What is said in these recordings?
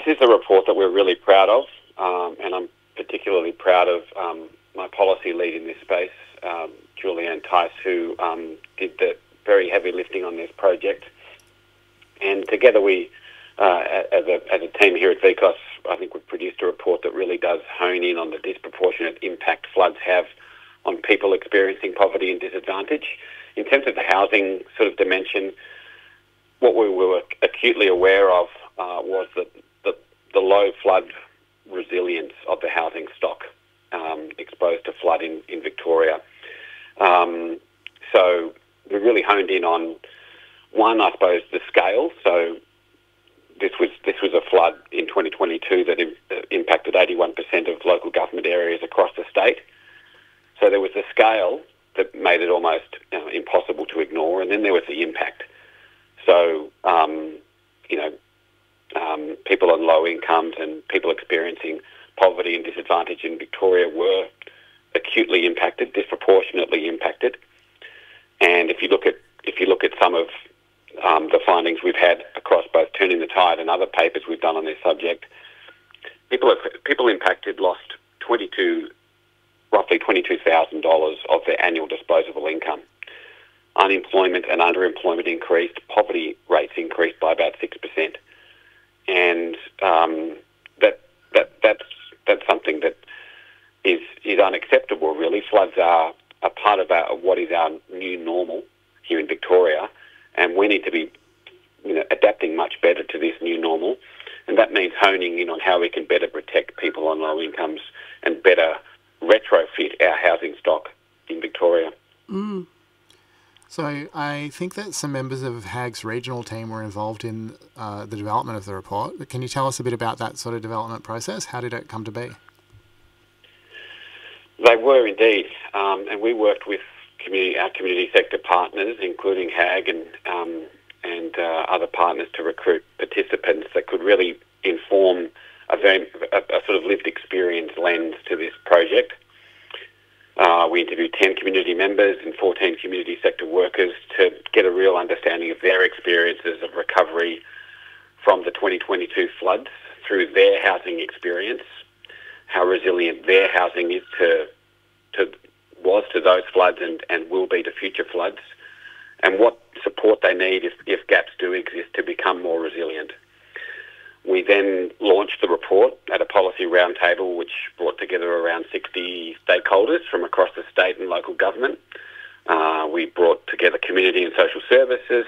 is a report that we're really proud of, and I'm particularly proud of my policy lead in this space, Julianne Tice, who did the very heavy lifting on this project. And together we, as a team here at VCOS, I think we've produced a report that really does hone in on the disproportionate impact floods have on people experiencing poverty and disadvantage. In terms of the housing sort of dimension, what we were acutely aware of was the low flood resilience of the housing stock exposed to flood in Victoria. So we really honed in on one, I suppose, the scale. So this was a flood in 2022 that impacted 81% of local government areas across the state. So there was the scale that made it almost impossible to ignore, and then there was the impact. So, people on low incomes and people experiencing poverty and disadvantage in Victoria were acutely impacted, disproportionately impacted. And if you look at some of the findings we've had across both Turning the Tide and other papers we've done on this subject, people impacted lost roughly $22,000 of their annual disposable income. Unemployment and underemployment increased. Poverty rates increased by about 6%, and that's something that is unacceptable. Really, floods are a part of what is our new normal here in Victoria, and we need to be adapting much better to this new normal, and that means honing in on how we can better protect people on low incomes and better retrofit our housing stock in Victoria. Mm. So I think that some members of HAG's regional team were involved in the development of the report. Can you tell us a bit about that sort of development process? How did it come to be? They were indeed, and we worked with our community sector partners, including HAG and other partners, to recruit participants that could really inform a sort of lived experience lens to this project. We interviewed 10 community members and 14 community sector workers to get a real understanding of their experiences of recovery from the 2022 floods through their housing experience, how resilient their housing is was to those floods and will be to future floods, and what support they need if gaps do exist to become more resilient. We then launched the report at a policy roundtable which brought together around 60 stakeholders from across the state and local government. We brought together community and social services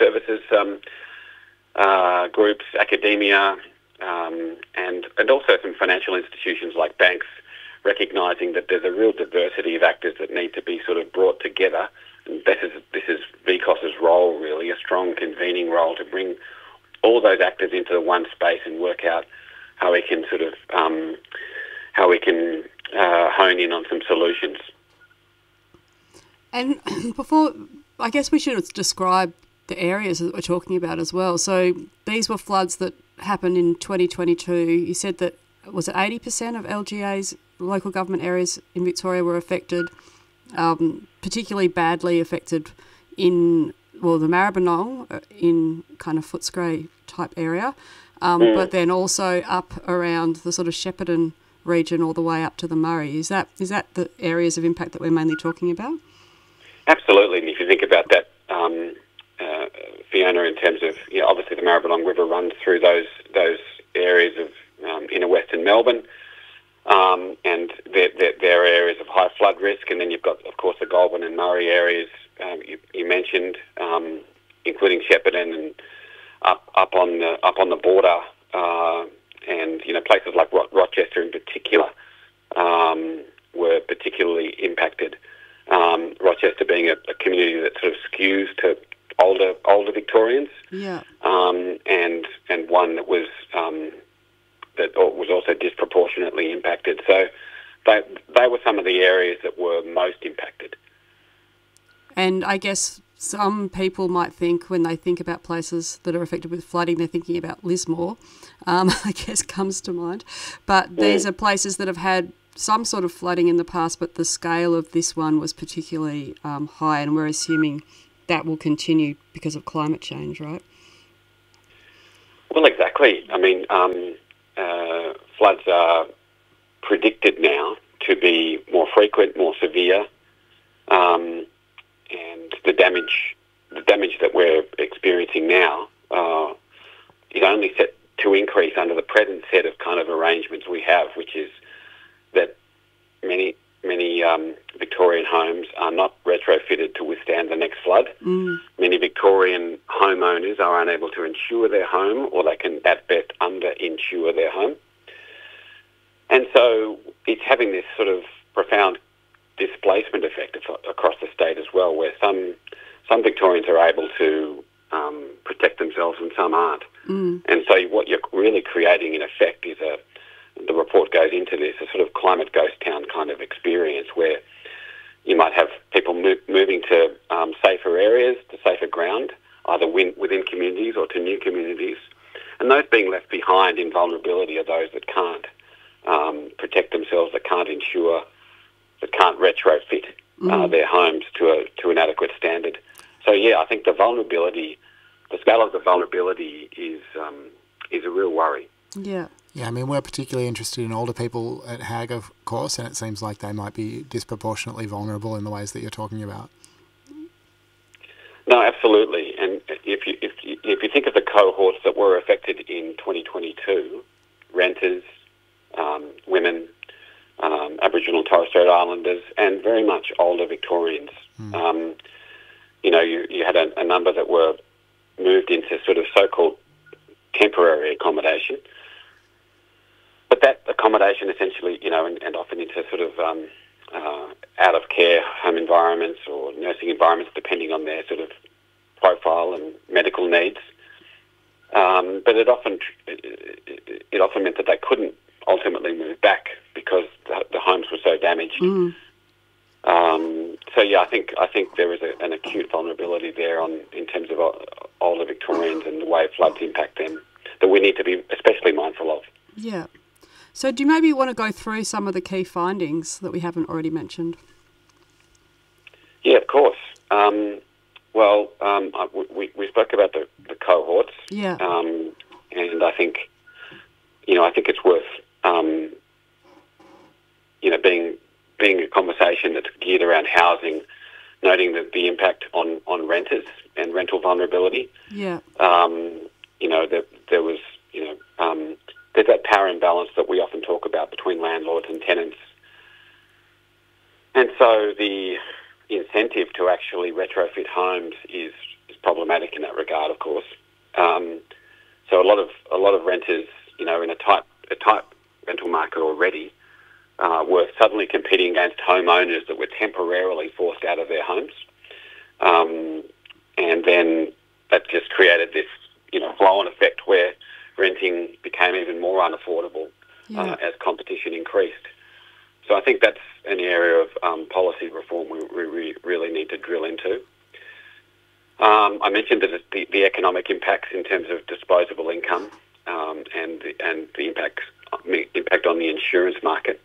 groups, academia, and also some financial institutions like banks, recognising that there's a real diversity of actors that need to be sort of brought together. And this is VCOS's role, really, a strong convening role to bring all those actors into one space and work out how we can hone in on some solutions. And before, I guess we should describe the areas that we're talking about as well. So these were floods that happened in 2022. You said that, was it 80% of LGA's local government areas in Victoria were affected, particularly badly affected in the Maribyrnong in kind of Footscray type area, but then also up around the sort of Shepparton region all the way up to the Murray. Is that the areas of impact that we're mainly talking about? Absolutely, and if you think about that, Fiona, in terms of obviously the Maribyrnong River runs through those areas of inner western Melbourne, and they're areas of high flood risk, and then you've got, of course, the Goulburn and Murray areas you mentioned, including Shepparton and up on the border, and places like Rochester in particular were particularly impacted. Rochester being a community that sort of skews to older Victorians, and one that was also disproportionately impacted. So they were some of the areas that were most impacted. And I guess some people might think, when they think about places that are affected with flooding, they're thinking about Lismore, I guess comes to mind. But these are places that have had some sort of flooding in the past, but the scale of this one was particularly high, and we're assuming that will continue because of climate change, right? Well, exactly. I mean, floods are predicted now to be more frequent, more severe, and the damage that we're experiencing now is only set to increase under the present set of kind of arrangements we have, which is that many Victorian homes are not retrofitted to withstand the next flood. Many Victorian homeowners are unable to insure their home, or they can at best under-insure their home. And so it's having this sort of profound displacement effect across the state as well, where some Victorians are able to protect themselves and some aren't. And so what you're really creating in effect is the report goes into this, a sort of climate ghost town kind of experience where you might have people moving to safer areas, to safer ground, either within communities or to new communities. And those being left behind in vulnerability are those that can't protect themselves, that can't insure, that can't retrofit their homes to an adequate standard. So, yeah, I think the scale of the vulnerability is a real worry. Yeah. Yeah, I mean, we're particularly interested in older people at HAG, of course, and it seems like they might be disproportionately vulnerable in the ways that you're talking about. No, absolutely. And if you think of the cohorts that were affected in 2022, renters, women, Aboriginal and Torres Strait Islanders, and very much older Victorians, you had a number that were moved into sort of so-called temporary accommodation. But that accommodation essentially, and often into sort of out-of-care home environments or nursing environments, depending on their sort of profile and medical needs. But it often meant that they couldn't ultimately move back because the homes were so damaged. So yeah, I think there is an acute vulnerability there in terms of older Victorians and the way floods impact them that we need to be especially mindful of. Yeah. So do you maybe want to go through some of the key findings that we haven't already mentioned? Yeah, of course. We spoke about the cohorts. Yeah. And I think it's worth being a conversation that's geared around housing, noting that the impact on renters and rental vulnerability. Yeah. There was there's that power imbalance that we often talk about between landlords and tenants. And so the incentive to actually retrofit homes is problematic in that regard, of course. So a lot of renters, in a tight rental market already, were suddenly competing against homeowners that were temporarily forced out of their homes. And then that just created this, flow-on effect where renting became even more unaffordable as competition increased. So I think that's an area of policy reform we really need to drill into. I mentioned that the economic impacts in terms of disposable income and the impact on the insurance market.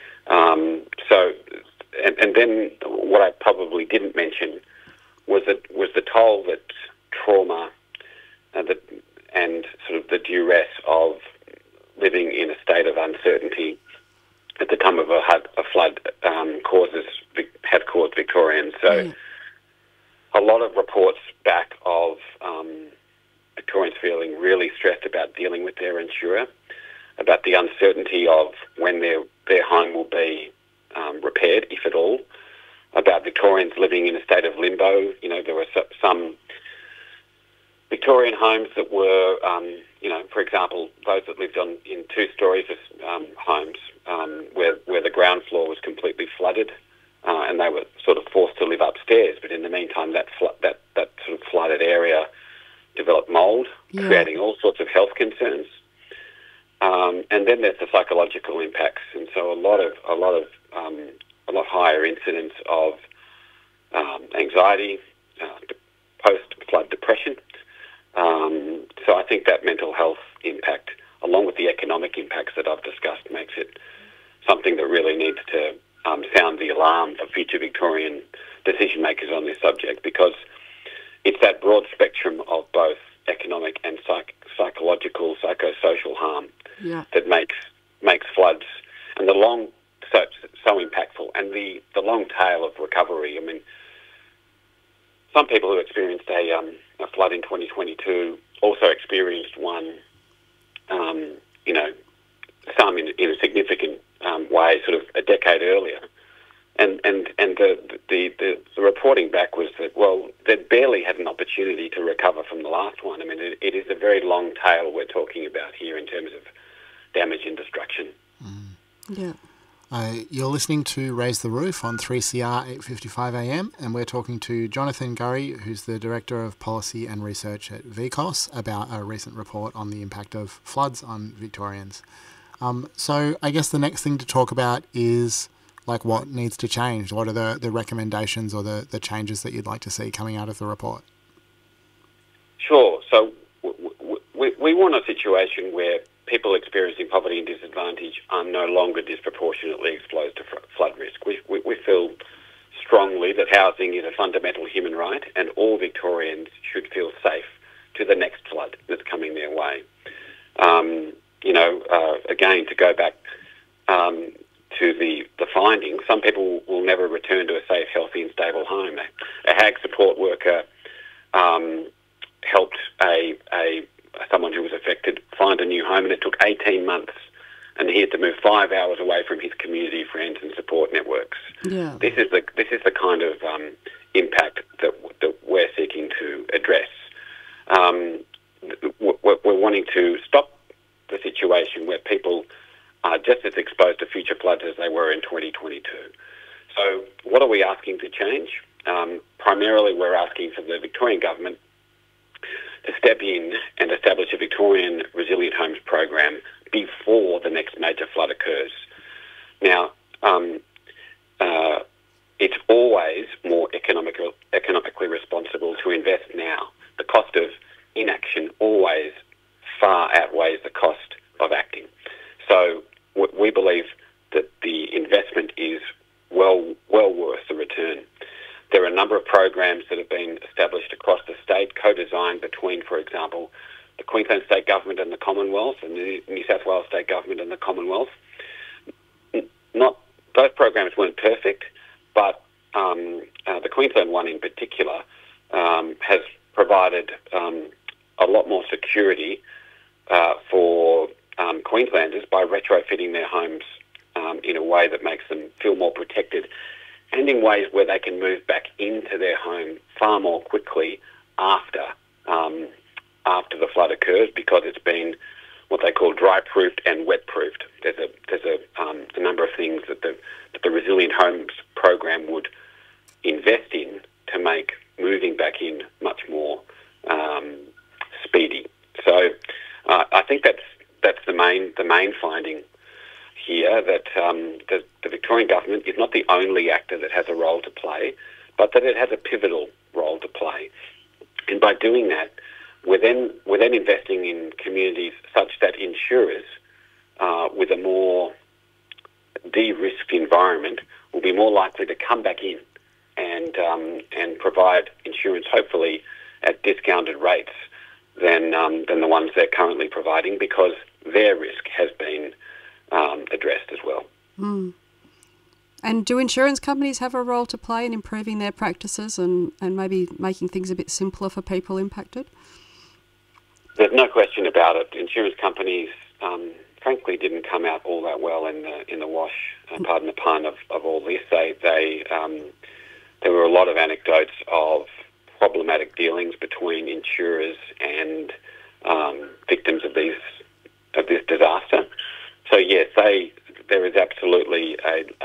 And then what I probably didn't mention was the toll that trauma and sort of the duress of living in a state of uncertainty at the time of a flood have caused Victorians. So a lot of reports back of Victorians feeling really stressed about dealing with their insurer, about the uncertainty of when their home will be repaired, if at all, about Victorians living in a state of limbo. There were some Victorian homes that were, for example, those that lived in two-storey homes where the ground floor was completely flooded, and they were sort of forced to live upstairs. But in the meantime, that sort of flooded area developed mould, creating all sorts of health concerns. And then there's the psychological impacts, and so a lot higher incidence of anxiety, post-flood depression. So I think that mental health impact, along with the economic impacts that I've discussed, makes it something that really needs to sound the alarm of future Victorian decision makers on this subject, because it's that broad spectrum of both economic and psychological, psychosocial harm that makes makes floods and so impactful, and the long tail of recovery. I mean, some people who experienced a flood in 2022 also experienced one, some in a significant way, sort of a decade earlier. And the reporting back was that, well, they barely had an opportunity to recover from the last one. I mean, it is a very long tail we're talking about here in terms of damage and destruction. Yeah. You're listening to Raise the Roof on 3CR 8:55 AM, and we're talking to Jonathan Gurry, who's the Director of Policy and Research at VCOS, about a recent report on the impact of floods on Victorians. So I guess the next thing to talk about is what needs to change. What are the recommendations or the changes that you'd like to see coming out of the report? Sure. So we want a situation where people experiencing poverty and disadvantage are no longer disproportionately exposed to flood risk. We feel strongly that housing is a fundamental human right, and all Victorians should feel safe to the next flood that's coming their way. Again, to go back to the findings, some people will never return to a safe, healthy and stable home. A HAG support worker helped someone who was affected find a new home, and it took 18 months, and he had to move 5 hours away from his community, friends and support networks. Yeah. This is the kind of impact that we're seeking to address. We're wanting to stop the situation where people are just as exposed to future floods as they were in 2022. So what are we asking to change? Primarily, we're asking for the Victorian government to step in and establish a Victorian Resilient Homes program before the next major flood occurs. Now, it's always more economically responsible to invest now. The cost of inaction always far outweighs the cost of acting. So we believe that the investment is well worth the return. There are a number of programs that have been established across the state, co-designed between, for example, the Queensland State Government and the Commonwealth, and the New South Wales State Government and the Commonwealth. Those programs weren't perfect, but the Queensland one in particular has provided a lot more security for Queenslanders by retrofitting their homes in a way that makes them feel more protected, and in ways where they can move back into their home far more quickly after the flood occurs, because it's been what they call dry-proofed and wet-proofed. There's a number of things that the Resilient Homes program would invest in to make moving back in much more speedy. So I think that's the main finding here, that the Victorian government is not the only actor that has a role to play, but that it has a pivotal role to play. And by doing that, we're then investing in communities such that insurers with a more de-risked environment will be more likely to come back in and provide insurance, hopefully at discounted rates than the ones they're currently providing, because their risk has been addressed as well. Mm. And do insurance companies have a role to play in improving their practices and maybe making things a bit simpler for people impacted? There's no question about it. Insurance companies, frankly, didn't come out all that well in the wash. Pardon the pun of all this. There were a lot of anecdotes of problematic dealings between insurers and victims of this disaster. So yes, there is absolutely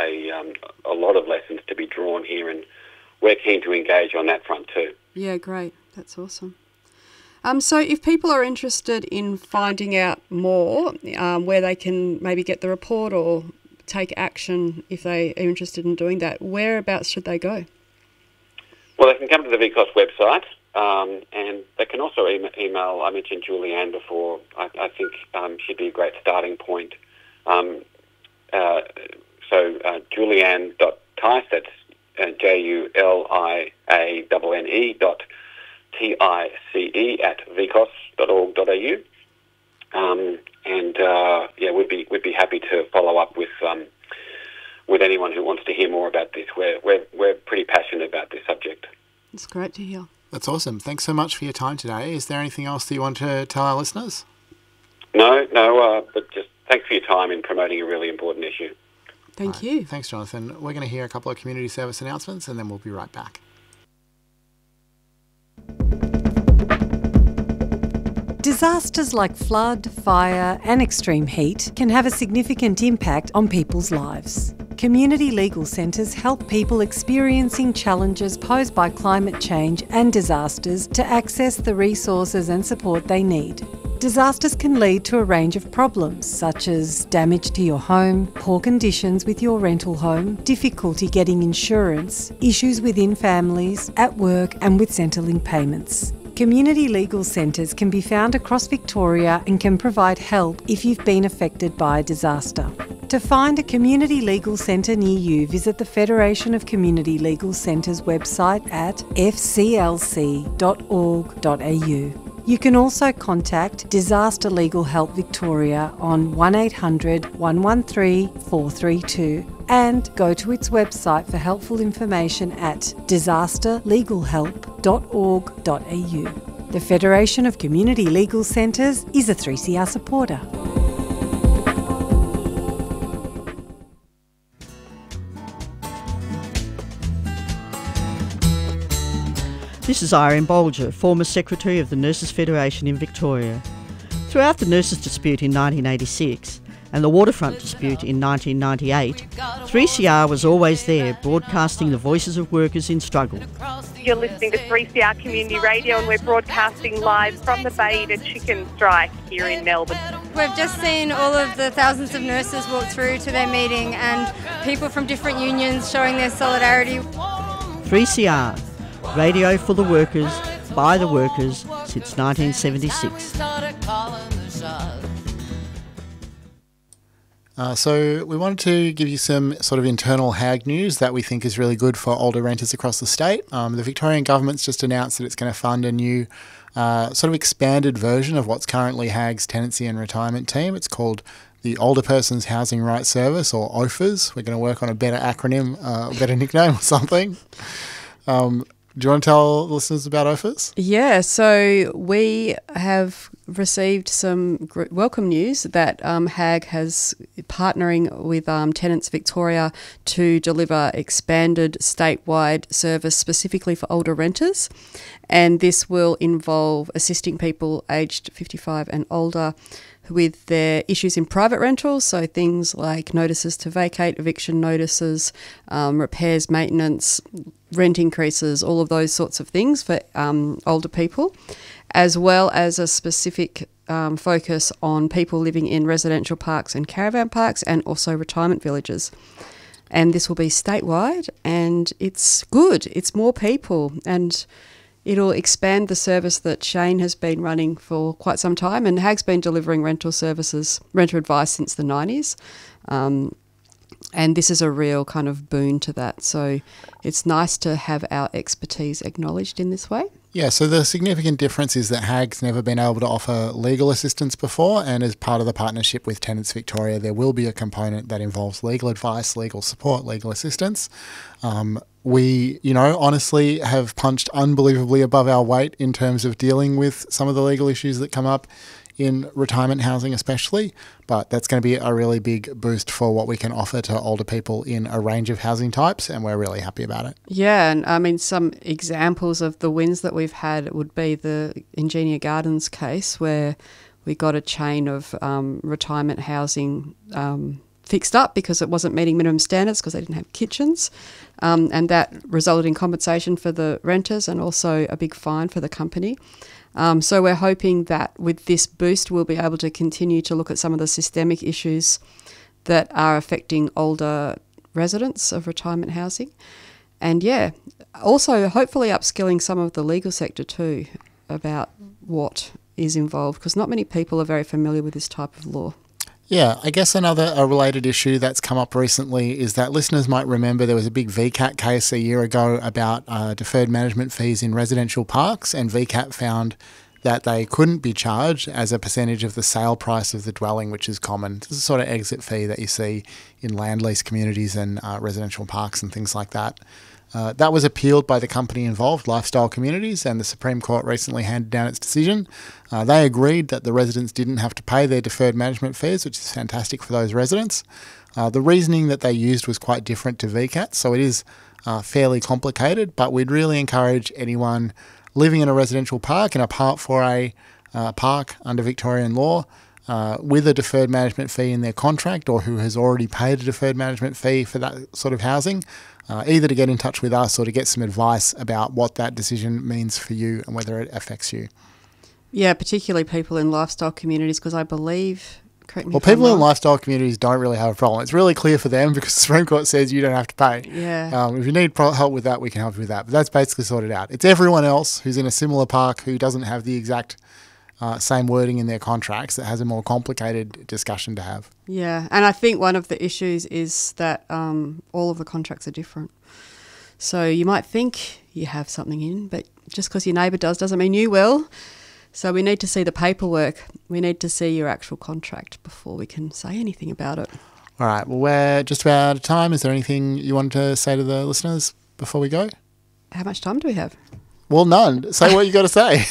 a lot of lessons to be drawn here, and we're keen to engage on that front too. Yeah, great. That's awesome. So if people are interested in finding out more, where they can maybe get the report or take action if they are interested in doing that, whereabouts should they go? Well, they can come to the VCOS website, and they can also email. I mentioned Julianne before. I think she'd be a great starting point. So Julianne.Tice, that's JULIANNE.TICE @vcos.org.au. we'd be happy to follow up with anyone who wants to hear more about this. We're pretty passionate about this subject. It's great to hear. That's awesome. Thanks so much for your time today. Is there anything else that you want to tell our listeners? No, but just thanks for your time in promoting a really important issue. Thank you. Thanks, Jonathan. We're going to hear a couple of community service announcements and then we'll be right back. Disasters like flood, fire and extreme heat can have a significant impact on people's lives. Community legal centres help people experiencing challenges posed by climate change and disasters to access the resources and support they need. Disasters can lead to a range of problems such as damage to your home, poor conditions with your rental home, difficulty getting insurance, issues within families, at work and with Centrelink payments. Community legal centres can be found across Victoria and can provide help if you've been affected by a disaster. To find a community legal centre near you, visit the Federation of Community Legal Centres website at fclc.org.au. You can also contact Disaster Legal Help Victoria on 1800 113 432 and go to its website for helpful information at disasterlegalhelp.org.au. The Federation of Community Legal Centres is a 3CR supporter. This is Irene Bolger, former Secretary of the Nurses Federation in Victoria. Throughout the nurses dispute in 1986 and the waterfront dispute in 1998, 3CR was always there, broadcasting the voices of workers in struggle. You're listening to 3CR Community Radio and we're broadcasting live from the Bay Eater Chicken Strike here in Melbourne. We've just seen all of the thousands of nurses walk through to their meeting and people from different unions showing their solidarity. 3CR, radio for the workers, by the workers, since 1976. So we wanted to give you some sort of internal HAG news that we think is really good for older renters across the state. The Victorian government's just announced that it's going to fund a new sort of expanded version of what's currently HAG's tenancy and retirement team. It's called the Older Persons Housing Rights Service, or OPHRS. We're going to work on a better acronym, a better nickname or something. Do you want to tell listeners about OPHRS? Yeah, so we have received some welcome news that HAG has partnering with Tenants Victoria to deliver expanded statewide service specifically for older renters. And this will involve assisting people aged 55 and older with their issues in private rentals, so things like notices to vacate, eviction notices, repairs, maintenance, rent increases, all of those sorts of things for older people, as well as a specific focus on people living in residential parks and caravan parks and also retirement villages. And this will be statewide, and it's good. It's more people, and it'll expand the service that Shane has been running for quite some time, and HAG's been delivering rental services, renter advice since the 90s. And this is a real kind of boon to that. So it's nice to have our expertise acknowledged in this way. Yeah, so the significant difference is that HAG's never been able to offer legal assistance before, and as part of the partnership with Tenants Victoria, there will be a component that involves legal advice, legal support, legal assistance. We, honestly have punched unbelievably above our weight in terms of dealing with some of the legal issues that come up in retirement housing especially, but that's going to be a really big boost for what we can offer to older people in a range of housing types, and we're really happy about it. Yeah, and I mean, some examples of the wins that we've had would be the Ingenia Gardens case, where we got a chain of retirement housing fixed up because it wasn't meeting minimum standards because they didn't have kitchens, and that resulted in compensation for the renters and also a big fine for the company. So we're hoping that with this boost we'll be able to continue to look at some of the systemic issues that are affecting older residents of retirement housing. And also hopefully upskilling some of the legal sector too about what is involved, because not many people are very familiar with this type of law. Yeah, I guess a related issue that's come up recently is that listeners might remember there was a big VCAT case a year ago about deferred management fees in residential parks, and VCAT found that they couldn't be charged as a percentage of the sale price of the dwelling, which is common. This is a sort of exit fee that you see in land lease communities and residential parks and things like that. That was appealed by the company involved, Lifestyle Communities, and the Supreme Court recently handed down its decision. They agreed that the residents didn't have to pay their deferred management fees, which is fantastic for those residents. The reasoning that they used was quite different to VCAT, so it is fairly complicated, but we'd really encourage anyone living in a residential park in a Part 4A park under Victorian law with a deferred management fee in their contract, or who has already paid a deferred management fee for that sort of housing, either to get in touch with us or to get some advice about what that decision means for you and whether it affects you. Yeah, particularly people in lifestyle communities, because I believe... Well, people in lifestyle communities don't really have a problem. It's really clear for them because the Supreme Court says you don't have to pay. Yeah. If you need help with that, we can help you with that. But that's basically sorted out. It's everyone else who's in a similar park who doesn't have the exact same wording in their contracts that has a more complicated discussion to have. Yeah, and I think one of the issues is that all of the contracts are different. So you might think you have something in, but just because your neighbour does doesn't mean you will. So we need to see the paperwork. We need to see your actual contract before we can say anything about it. All right. Well, we're just about out of time. Is there anything you wanted to say to the listeners before we go? How much time do we have? Well, none. Say what you got to say.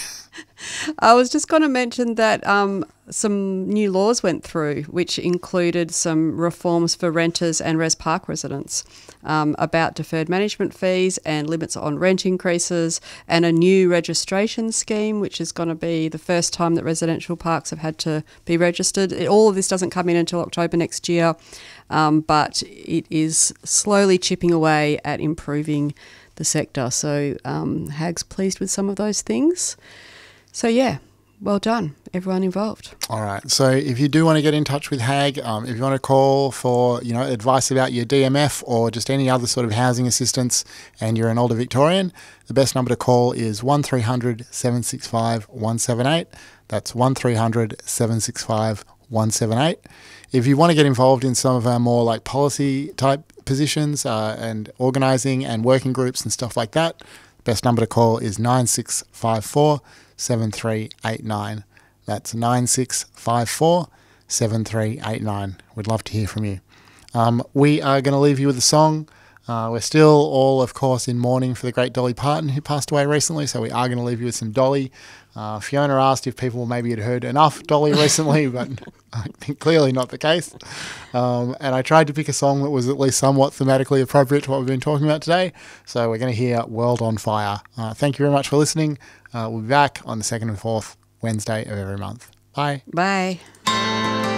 I was just going to mention that some new laws went through, which included some reforms for renters and res park residents about deferred management fees and limits on rent increases, and a new registration scheme, which is going to be the first time that residential parks have had to be registered. All of this doesn't come in until October next year, but it is slowly chipping away at improving the sector. So HAG's pleased with some of those things. So, yeah, well done, everyone involved. All right. So if you do want to get in touch with HAG, if you want to call for, advice about your DMF or just any other sort of housing assistance and you're an older Victorian, the best number to call is 1300 765 178. That's 1300 765 178. If you want to get involved in some of our more like policy type positions and organising and working groups and stuff like that, the best number to call is 9654 7389. That's 9654 7389. We'd love to hear from you. We are going to leave you with a song. We're still all, of course, in mourning for the great Dolly Parton, who passed away recently, so we are going to leave you with some Dolly. Fiona asked if people maybe had heard enough Dolly recently, but I think clearly not the case. And I tried to pick a song that was at least somewhat thematically appropriate to what we've been talking about today. So we're going to hear World on Fire. Thank you very much for listening. We'll be back on the 2nd and 4th Wednesday of every month. Bye. Bye.